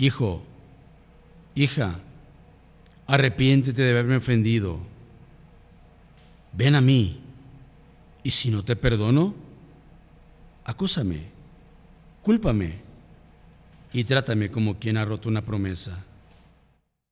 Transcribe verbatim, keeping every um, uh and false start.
hijo, hija, arrepiéntete de haberme ofendido. Ven a mí, y si no te perdono, acúsame, cúlpame y trátame como quien ha roto una promesa.